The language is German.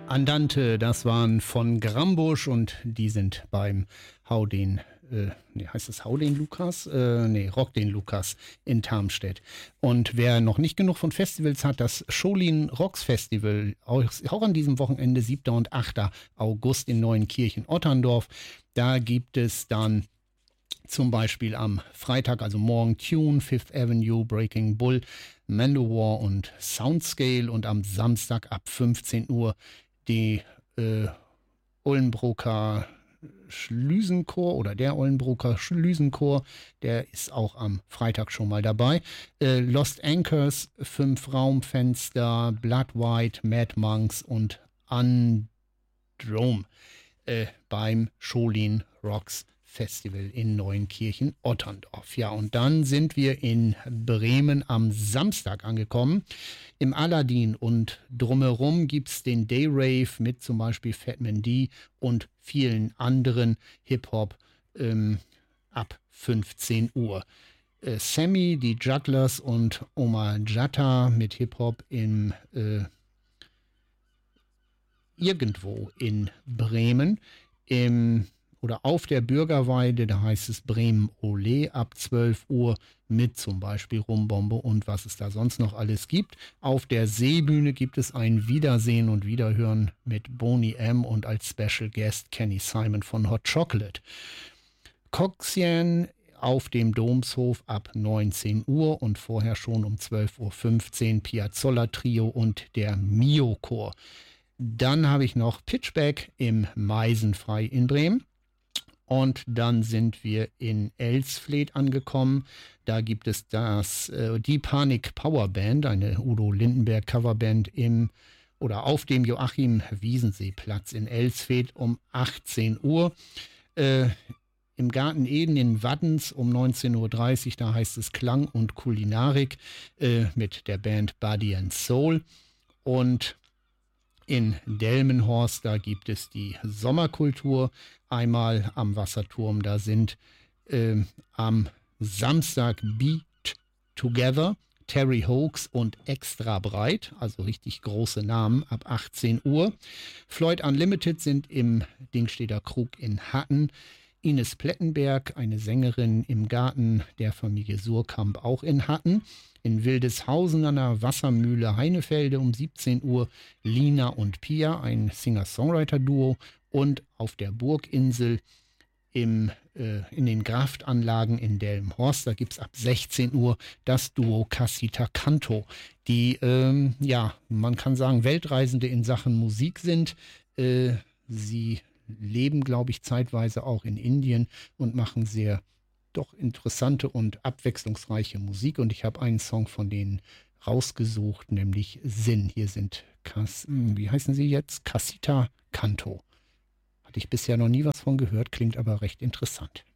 Andante, das waren von Grambusch und die sind beim Hau den, heißt es Hau den Lukas? Rock den Lukas in Tarmstedt. Und wer noch nicht genug von Festivals hat, das Scholin Rocks Festival, auch an diesem Wochenende, 7. und 8. August in Neuenkirchen-Otterndorf. Da gibt es dann zum Beispiel am Freitag, also morgen, Tune, Fifth Avenue, Breaking Bull, Mandowar und Soundscale, und am Samstag ab 15 Uhr die Ullenbroker Schlüsenchor oder der Ullenbroker Schlüsenchor, der ist auch am Freitag schon mal dabei. Lost Anchors, 5 Raumfenster, Blood White, Mad Monks und Undrome beim Scholin Rocks Festival in Neuenkirchen-Otterndorf. Ja, und dann sind wir in Bremen am Samstag angekommen. Im Aladdin und drumherum gibt es den Day Rave mit zum Beispiel Fatman D und vielen anderen Hip-Hop ab 15 Uhr. Sammy, die Jugglers und Omar Jatta mit Hip-Hop irgendwo in Bremen. Oder auf der Bürgerweide, da heißt es Bremen Ole ab 12 Uhr mit zum Beispiel Rumbombe und was es da sonst noch alles gibt. Auf der Seebühne gibt es ein Wiedersehen und Wiederhören mit Boney M. und als Special Guest Kenny Simon von Hot Chocolate. Coxian auf dem Domshof ab 19 Uhr und vorher schon um 12.15 Uhr Piazzolla Trio und der Mio Chor. Dann habe ich noch Pitchback im Meisenfrei in Bremen. Und dann sind wir in Elsfleth angekommen. Da gibt es die Panik Power Band, eine Udo Lindenberg Coverband auf dem Joachim-Wiesensee-Platz in Elsfleth um 18 Uhr. Im Garten Eden in Waddens um 19.30 Uhr, da heißt es Klang und Kulinarik mit der Band Body and Soul. Und in Delmenhorst, da gibt es die Sommerkultur einmal am Wasserturm. Da sind am Samstag Beat Together, Terry Hoax und Extra Breit, also richtig große Namen, ab 18 Uhr. Floyd Unlimited sind im Dingsteder Krug in Hatten. Ines Plettenberg, eine Sängerin im Garten der Familie Surkamp, auch in Hatten. In Wildeshausen an der Wassermühle Heinefelde um 17 Uhr Lina und Pia, ein Singer-Songwriter-Duo. Und auf der Burginsel in den Kraftanlagen in Delmenhorst, da gibt es ab 16 Uhr das Duo Casita Canto, die, man kann sagen, Weltreisende in Sachen Musik sind. Sie leben, glaube ich, zeitweise auch in Indien und machen sehr doch interessante und abwechslungsreiche Musik. Und ich habe einen Song von denen rausgesucht, nämlich Sinn. Hier sind, wie heißen sie jetzt? Casita Canto. Hatte ich bisher noch nie was von gehört, klingt aber recht interessant.